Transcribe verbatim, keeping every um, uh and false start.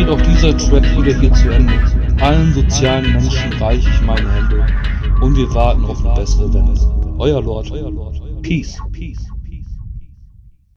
geht auch dieser Track wieder hier zu Ende. Allen sozialen Menschen reiche ich meine Hände und wir warten auf eine bessere Welt. Euer Lord. Peace. Peace.